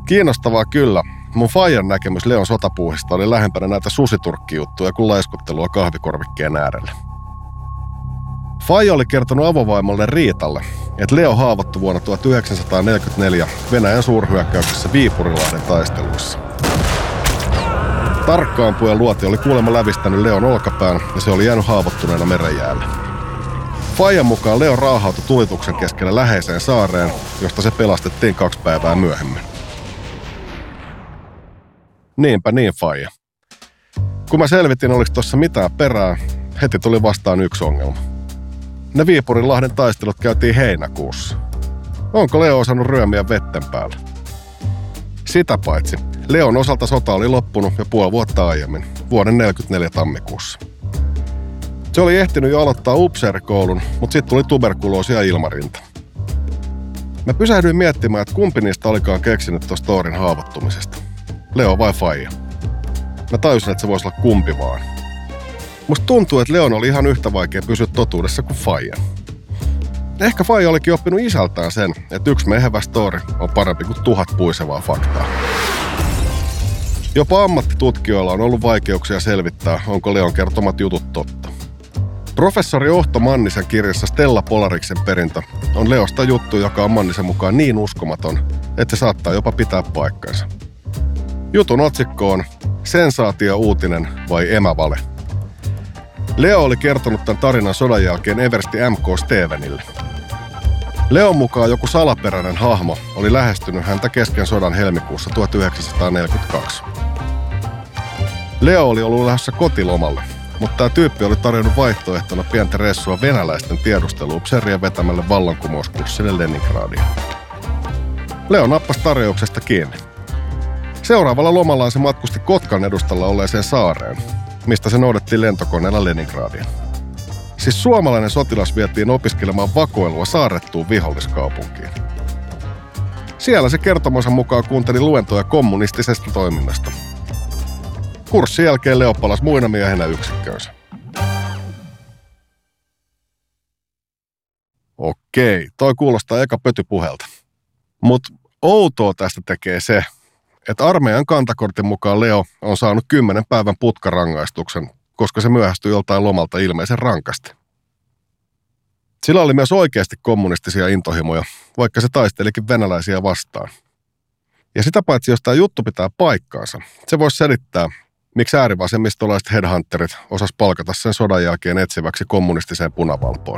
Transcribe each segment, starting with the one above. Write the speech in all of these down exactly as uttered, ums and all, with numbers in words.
Kiinnostavaa kyllä. Mun faijan näkemys Leon sotapuuhista oli lähempänä näitä susiturkkijuttuja kuin laiskuttelua kahvikorvikkeen äärelle. Faija oli kertonut avovaimolle Riitalle, että Leo haavoittui vuonna tuhatyhdeksänsataaneljäkymmentäneljä Venäjän suurhyökkäyksessä Viipurilahden taisteluissa. Tarkkaampujan luoti oli kuulemma lävistänyt Leon olkapään ja se oli jäänyt haavoittuneena merenjäälle. Faijan mukaan Leo raahautui tulituksen keskellä läheiseen saareen, josta se pelastettiin kaksi päivää myöhemmin. Niinpä niin, faija. Kun mä selvitin, oliko tuossa mitään perää, heti tuli vastaan yksi ongelma. Ne Viipurinlahden taistelut käytiin heinäkuussa. Onko Leo osannut ryömiä vetten päälle? Sitä paitsi, Leon osalta sota oli loppunut jo puoli vuotta aiemmin, vuoden neljäkymmentäneljä tammikuussa. Se oli ehtinyt jo aloittaa upseerikoulun, mutta sitten tuli tuberkuloosi ja ilmarinta. Mä pysähdyin miettimään, että kumpi niistä olikaan keksinyt tuosta Toorin haavoittumisesta. Leo vai faija? Mä tajusin, että se voisi olla kumpi vaan. Musta tuntuu, että Leon oli ihan yhtä vaikea pysyä totuudessa kuin faijan. Ehkä faija olikin oppinut isältään sen, että yksi mehevä story on parempi kuin tuhat puisevaa faktaa. Jopa ammattitutkijoilla on ollut vaikeuksia selvittää, onko Leon kertomat jutut totta. Professori Ohto Mannisen kirjassa Stella Polariksen perintö on Leosta juttu, joka on Mannisen mukaan niin uskomaton, että se saattaa jopa pitää paikkansa. Jutun otsikko on Sensaatio-uutinen vai emävale. Leo oli kertonut tämän tarinan sodan jälkeen eversti M K Stevenille. Leon mukaan joku salaperäinen hahmo oli lähestynyt häntä kesken sodan helmikuussa tuhatyhdeksänsataaneljäkymmentäkaksi. Leo oli ollut lähdössä kotilomalle, mutta tämä tyyppi oli tarjonnut vaihtoehtona pientä ressua venäläisten tiedusteluupseerien vetämälle vallankumouskurssille Leningradiin. Leo nappasi tarjouksesta kiinni. Seuraavalla lomallaan se matkusti Kotkan edustalla olleeseen saareen, mistä se noudettiin lentokoneella Leningradiin. Siis suomalainen sotilas vietiin opiskelemaan vakoilua saarrettuun viholliskaupunkiin. Siellä se kertomansa mukaan kuunteli luentoja kommunistisesta toiminnasta. Kurssin jälkeen Leo palasi muina miehenä yksikköönsä. Okei, toi kuulostaa eka pötypuhelta. Mut outoa tästä tekee se, että armeijan kantakortin mukaan Leo on saanut kymmenen päivän putkarangaistuksen, koska se myöhästyi joltain lomalta ilmeisen rankasti. Sillä oli myös oikeasti kommunistisia intohimoja, vaikka se taistelikin venäläisiä vastaan. Ja sitä paitsi, jos tämä juttu pitää paikkaansa, se voisi selittää, miksi äärivasemmistolaiset headhunterit osas palkata sen sodan jälkeen etsiväksi kommunistiseen punavalpoon.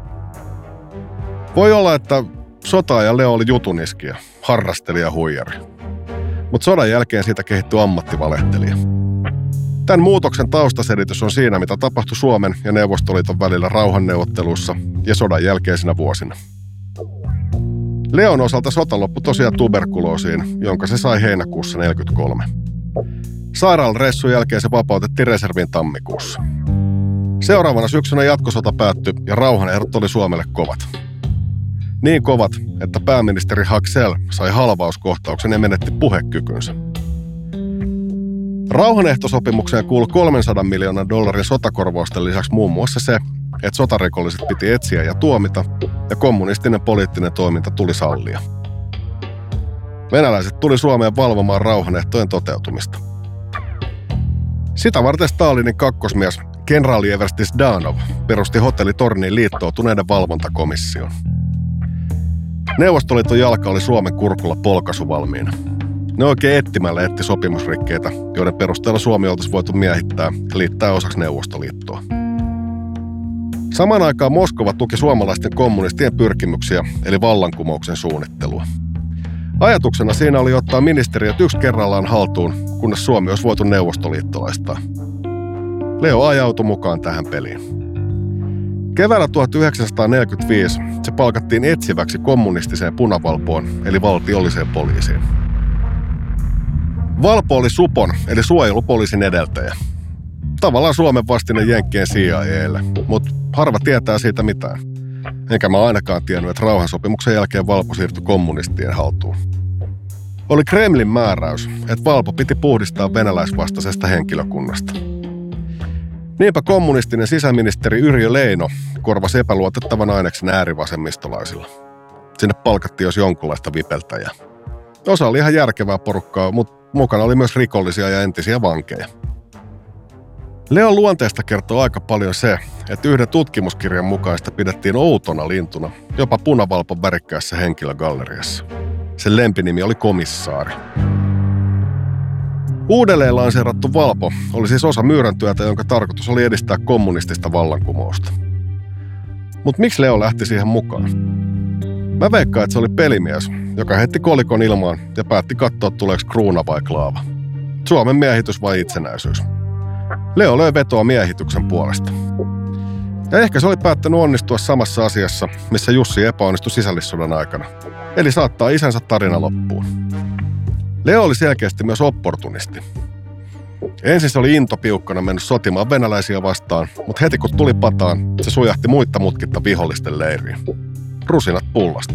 Voi olla, että sota-ajan Leo oli jutuniskija, harrastelija huijari. Mutta sodan jälkeen siitä kehittyi ammattivalehtelija. Tämän muutoksen taustaselitys on siinä, mitä tapahtui Suomen ja Neuvostoliiton välillä rauhanneuvotteluissa ja sodan jälkeisinä vuosina. Leon osalta sota loppui tosiaan tuberkuloosiin, jonka se sai heinäkuussa neljäkymmentäkolme. Sairaalareissun jälkeen se vapautettiin reserviin tammikuussa. Seuraavana syksynä jatkosota päättyi ja rauhanehdot oli Suomelle kovat. Niin kovat, että pääministeri Haksel sai halvauskohtauksen ja menetti puhekykynsä. Rauhanehtosopimukseen kuului kolmensadan miljoonan dollarin sotakorvausten lisäksi muun muassa se, että sotarikolliset piti etsiä ja tuomita, ja kommunistinen poliittinen toiminta tuli sallia. Venäläiset tuli Suomeen valvomaan rauhanehtojen toteutumista. Sitä varten Stalinin kakkosmies, kenraali Eversti Zdanov, perusti hotelli Torniin liittoutuneiden valvontakomission. Neuvostoliiton jalka oli Suomen kurkulla polkaisuvalmiina. Ne oikein etsimällä etti sopimusrikkeitä, joiden perusteella Suomi oltaisi voitu miehittää ja liittää osaksi Neuvostoliittoa. Samaan aikaan Moskova tuki suomalaisten kommunistien pyrkimyksiä, eli vallankumouksen suunnittelua. Ajatuksena siinä oli ottaa ministeriöt yksi kerrallaan haltuun, kunnes Suomi olisi voitu neuvostoliittolaistaa. Leo ajautui mukaan tähän peliin. Keväällä tuhatyhdeksänsataaneljäkymmentäviisi se palkattiin etsiväksi kommunistiseen punavalpoon, eli valtiolliseen poliisiin. Valpo oli Supon, eli suojelupoliisin edeltäjä. Tavallaan Suomen vastine Jenkkien C I A:lle, mutta harva tietää siitä mitään. Enkä mä ainakaan tiennyt, että rauhansopimuksen jälkeen Valpo siirtyi kommunistien haltuun. Oli Kremlin määräys, että Valpo piti puhdistaa venäläisvastaisesta henkilökunnasta. Niinpä kommunistinen sisäministeri Yrjö Leino korvasi epäluotettavan aineksen äärivasemmistolaisilla. Sinne palkattiin jos jonkunlaista vipeltäjää. Osa oli ihan järkevää porukkaa, mutta mukana oli myös rikollisia ja entisiä vankeja. Leon luonteesta kertoo aika paljon se, että yhden tutkimuskirjan mukaista pidettiin outona lintuna, jopa punavalpon värikkäässä henkilögalleriassa. Sen lempinimi oli komissaari. Uudelleen lanseerattu valpo oli siis osa myyräntyötä, jonka tarkoitus oli edistää kommunistista vallankumousta. Mutta miksi Leo lähti siihen mukaan? Mä veikkaan, että se oli pelimies, joka heitti kolikon ilmaan ja päätti katsoa tuleeko kruuna vai klaava. Suomen miehitys vai itsenäisyys. Leo löi vetoa miehityksen puolesta. Ja ehkä se oli päättänyt onnistua samassa asiassa, missä Jussi epäonnistui sisällissodan aikana. Eli saattaa isänsä tarina loppuun. Leo oli selkeästi myös opportunisti. Ensin se oli intopiukkana mennyt sotimaan venäläisiä vastaan, mutta heti kun tuli pataan, se sujahti muitta mutkitta vihollisten leiriin. Rusinat pullasta.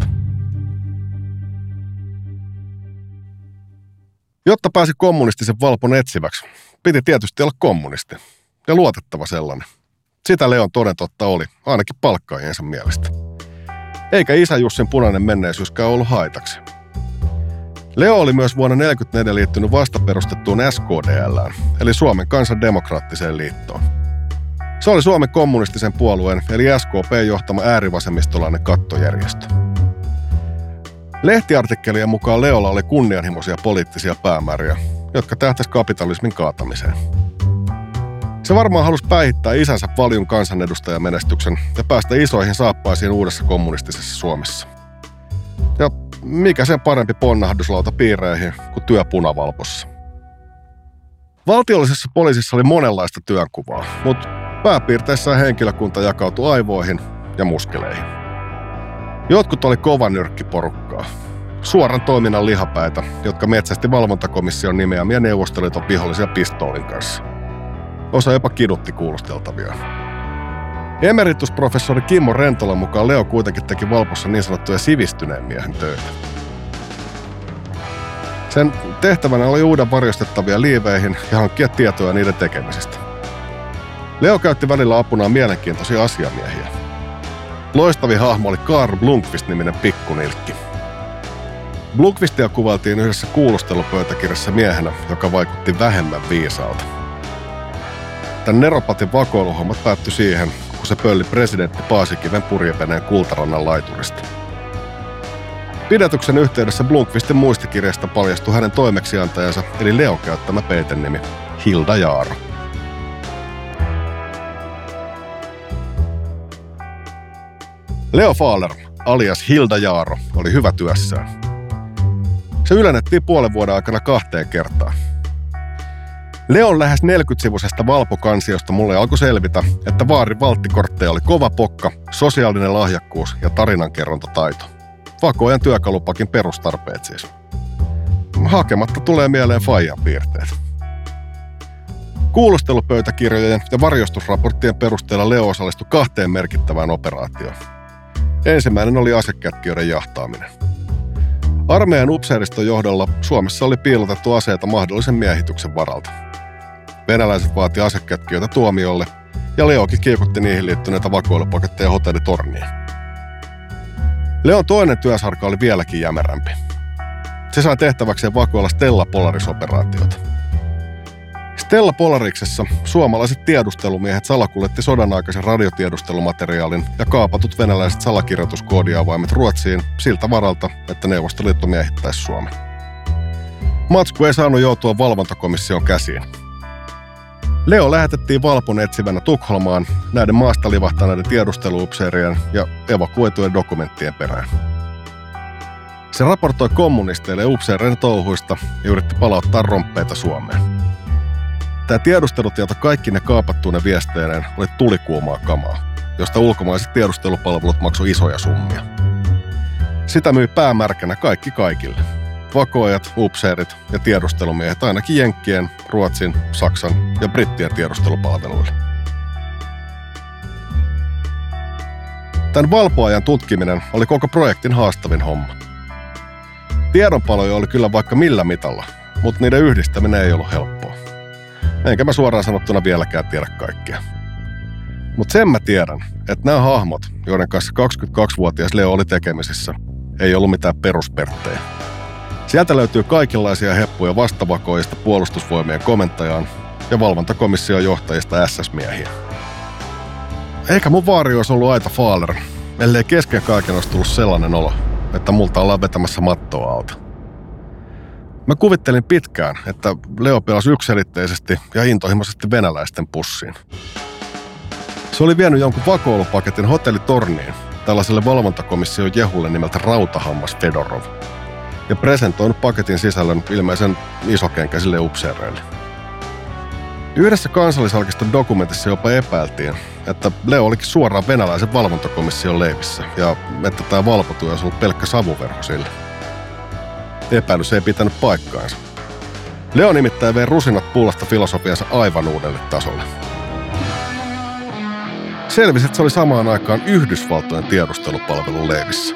Jotta pääsi kommunistisen valpon etsiväksi, piti tietysti olla kommunisti. Ja luotettava sellainen. Sitä Leon toden totta oli, ainakin palkkaajiensa mielestä. Eikä isä Jussin punainen menneisyyskään ollut haitaksi. Leo oli myös vuonna tuhatyhdeksänsataaneljäkymmentäneljä liittynyt vasta perustettuun S K D L:ään, eli Suomen kansan demokraattiseen liittoon. Se oli Suomen kommunistisen puolueen, eli S K P:n johtama äärivasemmistolainen kattojärjestö. Lehtiartikkelien mukaan Leolla oli kunnianhimoisia poliittisia päämääriä, jotka tähtäisi kapitalismin kaatamiseen. Se varmaan halusi päihittää isänsä valjun kansanedustajamenestyksen ja päästä isoihin saappaisiin uudessa kommunistisessa Suomessa. Ja mikä sen parempi ponnahduslauta piireihin kuin työ punavalpossa. Valtiollisessa poliisissa oli monenlaista työnkuvaa, mutta pääpiirteissään henkilökunta jakautui aivoihin ja muskeleihin. Jotkut oli kovanyrkkiporukkaa, suoran toiminnan lihapäitä, jotka metsästi valvontakomission nimeämiä Neuvostoliiton vihollisia pistoolin kanssa. Osa jopa kidutti kuulusteltavia. Emeritusprofessori Kimmo Rentolan mukaan Leo kuitenkin teki valpossa niin sanottuja sivistyneen miehen töitä. Sen tehtävänä oli uuden varjostettavia liiveihin ja hankkia tietoja niiden tekemisestä. Leo käytti välillä apunaan mielenkiintoisia asiamiehiä. Loistavi hahmo oli Karl Blomqvist-niminen pikkunilkki. Blomqvistia kuvailtiin yhdessä kuulustelupöytäkirjassa miehenä, joka vaikutti vähemmän viisaalta. Tän Neropatin vakoiluhommat päättyi siihen, kun se pölli presidentti Paasikiven purjeveneen Kultarannan laiturista. Pidätyksen yhteydessä Blomqvistin muistikirjasta paljastui hänen toimeksiantajansa, eli Leon käyttämä peitennimi Hilda Jaaro. Leo Fahler, alias Hilda Jaaro, oli hyvä työssään. Se ylennettiin puolen vuoden aikana kahteen kertaan. Leon lähes neljäkymmentäsivuisesta valpokansiosta mulle alkoi selvitä, että vaarin valttikortteja oli kova pokka, sosiaalinen lahjakkuus ja tarinankerrontataito. Vakoajan työkalupakin perustarpeet siis. Hakematta tulee mieleen faijan piirteet. Kuulustelupöytäkirjojen ja varjostusraporttien perusteella Leo osallistui kahteen merkittävään operaatioon. Ensimmäinen oli asekätkijöiden jahtaaminen. Armeijan upseeriston johdolla Suomessa oli piilotettu aseita mahdollisen miehityksen varalta. Venäläiset vaati asekätkijöitä tuomiolle, ja Leokin kiikutti niihin liittyneitä vakoilupaketteja hotellitorniin. Leon toinen työsarka oli vieläkin jämerämpi. Se sai tehtäväkseen vakoilla Stella Polaris-operaatiota. Stella Polariksessa suomalaiset tiedustelumiehet salakuljetti sodanaikaisen radiotiedustelumateriaalin ja kaapatut venäläiset salakirjoituskoodiavaimet Ruotsiin siltä varalta, että Neuvostoliitto miehittäisi Suomen. Matsku ei saanut joutua valvontakomission käsiin. Leo lähetettiin valpon etsivänä Tukholmaan näiden maasta livahtaneiden tiedusteluupseerien ja evakuoitujen dokumenttien perään. Se raportoi kommunisteille upseerien touhuista ja yritti palauttaa romppeita Suomeen. Tämä tiedustelutieto kaikki ne kaapattuine viesteineen oli tulikuumaa kamaa, josta ulkomaiset tiedustelupalvelut maksoi isoja summia. Sitä myi päämärkänä kaikki kaikille. Vakoajat, upseerit ja tiedustelumiehet ainakin Jenkkien, Ruotsin, Saksan ja Brittien tiedustelupalveluille. Tämän valpoajan tutkiminen oli koko projektin haastavin homma. Tiedonpaloja oli kyllä vaikka millä mitalla, mutta niiden yhdistäminen ei ollut helppoa. Enkä mä suoraan sanottuna vieläkään tiedä kaikkea. Mutta sen mä tiedän, että nämä hahmot, joiden kanssa kaksikymmentäkaksivuotias Leo oli tekemisissä, ei ollut mitään perusperttejä. Sieltä löytyy kaikenlaisia heppuja vastavakoista puolustusvoimien komentajaan ja valvontakomission johtajista S S-miehiä. Eikä mun vaari olisi ollut aita Fahler, ellei kesken kaiken olisi tullut sellainen olo, että multa ollaan vetämässä mattoa alta. Mä kuvittelin pitkään, että Leo pelasi yksiselitteisesti ja intohimoisesti venäläisten pussiin. Se oli vienyt jonkun vakoilupaketin hotellitorniin tällaiselle valvontakomission jehulle nimeltä Rautahammas Fedorov ja presentoinut paketin sisällön ilmeisen isokenkäisille upseereille. Yhdessä kansallisarkiston dokumentissa jopa epäiltiin, että Leo olikin suoraan venäläisen valvontakomission leivissä ja että tämä valpotyö olisi ollut pelkkä savuverho sille. Epäilys ei pitänyt paikkaansa. Leo nimittäin vei rusinat pullasta filosofiansa aivan uudelle tasolle. Selvisi, että se oli samaan aikaan Yhdysvaltojen tiedustelupalvelun leivissä.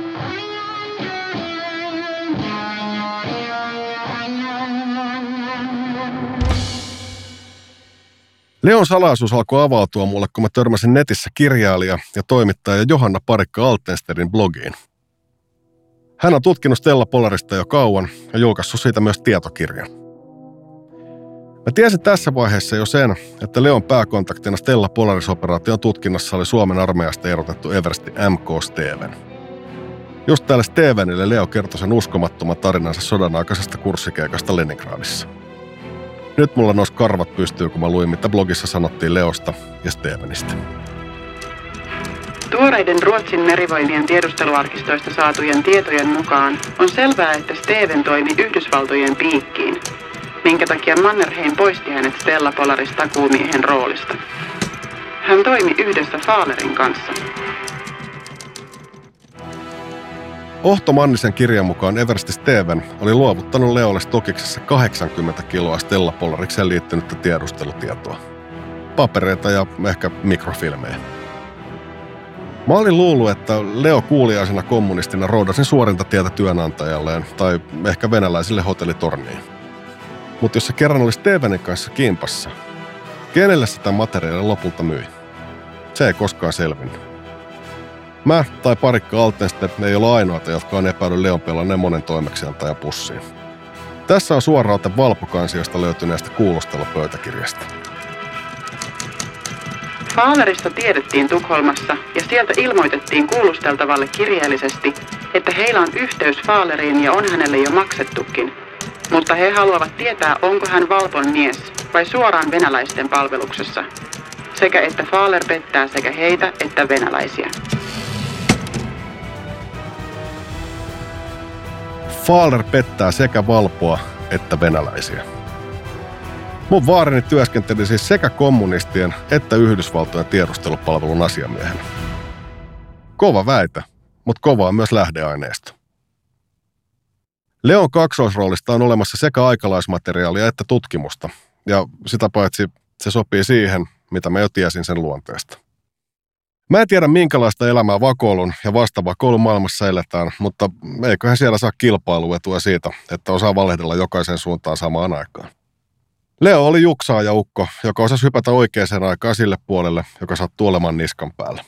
Leon salaisuus alkoi avautua mulle, kun mä törmäsin netissä kirjailija ja toimittaja Johanna Parikka Altenstedin blogiin. Hän on tutkinut Stella Polarista jo kauan ja julkaissut siitä myös tietokirjan. Mä tiesin tässä vaiheessa jo sen, että Leon pääkontaktina Stella Polaris-operaation tutkinnassa oli Suomen armeijasta erotettu eversti M K Steven. Just tälle Stevenille Leo kertoi sen uskomattoman tarinansa sodan aikaisesta kurssikeikasta Leningradissa. Nyt mulla nousi karvat pystyyn, kun mä luin, mitä blogissa sanottiin Leosta ja Stevenistä. Tuoreiden Ruotsin merivoimien tiedusteluarkistoista saatujen tietojen mukaan on selvää, että Steven toimi Yhdysvaltojen piikkiin, minkä takia Mannerheim poisti hänet Stella Polaris takuumiehen roolista. Hän toimi yhdessä Fahlerin kanssa. Ohto Mannisen kirjan mukaan eversti Steven oli luovuttanut Leolle Stokiksessa kahdeksankymmentä kiloa Stella Polarikseen liittynyttä tiedustelutietoa. Papereita ja ehkä mikrofilmejä. Mä olin luullut, että Leo kuuliaisena kommunistina roudasin suorinta tietä työnantajalleen tai ehkä venäläisille hotellitorniin. Mutta jos se kerran oli Stevenin kanssa kimpassa, kenelle sitä materiaalia lopulta myi? Se ei koskaan selvinnyt. Mä tai Parikka Altenstedt ei ole ainoita, jotka on epäillyt Leon pelanneen monen toimeksiantajan pussiin. Tässä on suora ote Valpo-kansiosta löytyneestä kuulustelupöytäkirjasta. Fahlerista tiedettiin Tukholmassa ja sieltä ilmoitettiin kuulusteltavalle kirjeellisesti, että heillä on yhteys Fahleriin ja on hänelle jo maksettukin. Mutta he haluavat tietää, onko hän Valpon mies vai suoraan venäläisten palveluksessa. Sekä että Fahler pettää sekä heitä että venäläisiä. Fahler pettää sekä Valpoa että venäläisiä. Mun vaarini työskenteli siis sekä kommunistien että Yhdysvaltojen tiedustelupalvelun asiamiehen. Kova väite, mutta kova on myös lähdeaineisto. Leon kaksoisroolista on olemassa sekä aikalaismateriaalia että tutkimusta, ja sitä paitsi se sopii siihen, mitä mä jo tiesin sen luonteesta. Mä en tiedä, minkälaista elämää vakoilun ja vastavakoilun maailmassa eletään, mutta eiköhän siellä saa kilpailuetua siitä, että osaa valehdella jokaisen suuntaan samaan aikaan. Leo oli juksaaja ukko, joka osasi hypätä oikeaan aikaan sille puolelle, joka sattuu olemaan niskan päällä.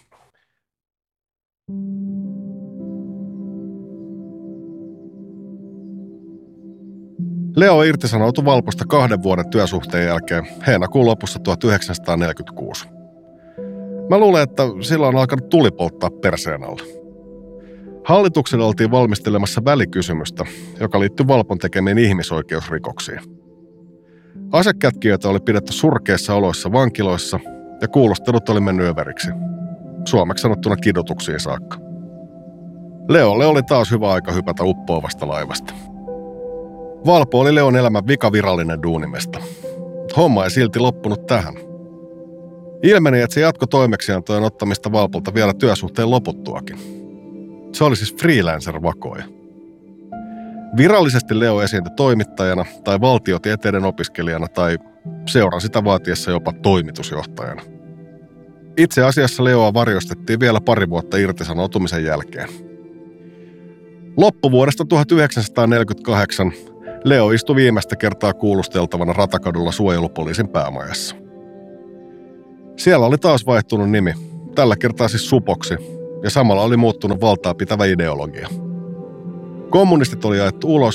Leo irtisanoutui Valposta kahden vuoden työsuhteen jälkeen heinäkuun lopussa tuhatyhdeksänsataaneljäkymmentäkuusi. Mä luulen, että sillä on alkanut tuli polttaa perseen alla. Hallitukselle oltiin valmistelemassa välikysymystä, joka liittyi Valpon tekemiin ihmisoikeusrikoksiin. Asekätkijöitä oli pidetty surkeissa oloissa vankiloissa ja kuulustelut oli mennyt överiksi. Suomeksi sanottuna kidutuksiin saakka. Leolle oli taas hyvä aika hypätä uppoavasta laivasta. Valpo oli Leon elämän vikavirallinen duunimesta. Homma ei silti loppunut tähän. Ilmeni, että se jatko toimeksiantojen ottamista Valpolta vielä työsuhteen loputtuakin. Se oli siis freelancer-vakoja. Virallisesti Leo esiintyi toimittajana tai valtiotieteiden opiskelijana tai seuran sitä vaatiessa jopa toimitusjohtajana. Itse asiassa Leoa varjostettiin vielä pari vuotta irtisanoutumisen jälkeen. Loppuvuodesta tuhatyhdeksänsataaneljäkymmentäkahdeksan Leo istui viimeistä kertaa kuulusteltavana Ratakadulla suojelupoliisin päämajassa. Siellä oli taas vaihtunut nimi, tällä kertaa siis Supoksi, ja samalla oli muuttunut valtaa pitävä ideologia. Kommunistit oli jaettu ulos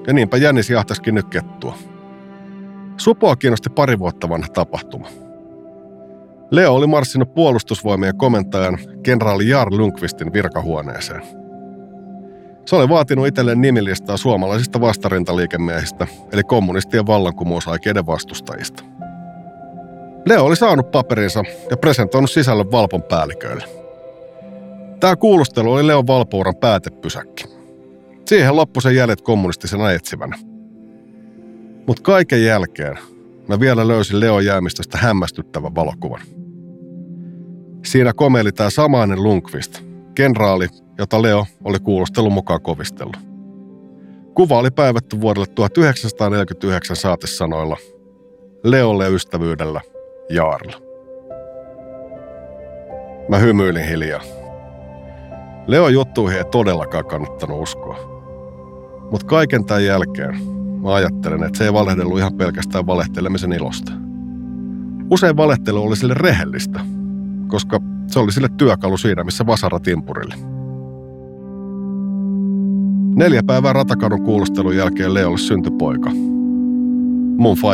ja niinpä Jännis jahtasikin nyt kettua. Supoa kiinnosti pari vuotta vanha tapahtuma. Leo oli marssinut puolustusvoimien komentajan kenraali Jarl Lundqvistin virkahuoneeseen. Se oli vaatinut itselleen nimilistaa suomalaisista vastarintaliikemiehistä, eli kommunistien vallankumousaikeiden vastustajista. Leo oli saanut paperinsa ja presentoinut sisällön Valpon päälliköille. Tämä kuulustelu oli Leon valpouran päätepysäkki. Siihen loppui sen jäljet kommunistisena etsivänä. Mutta kaiken jälkeen mä vielä löysin Leon jäämistöstä hämmästyttävän valokuvan. Siinä komeili tämä samainen Lundqvist, kenraali, jota Leo oli kuulustelun mukaan kovistellut. Kuva oli päivätty vuodelle tuhatyhdeksänsataaneljäkymmentäyhdeksän saatesanoilla Leolle ystävyydellä Jarl. Mä hymyilin hiljaa. Leon juttuihin ei todellakaan kannattanut uskoa. Mutta kaiken tämän jälkeen mä ajattelen, että se ei valehdellut ihan pelkästään valehtelemisen ilosta. Usein valehtelu oli sille rehellistä, koska se oli sille työkalu siinä, missä vasara timpurille. Neljä päivää Ratakadun kuulustelun jälkeen Leolle syntyi poika. Mun faija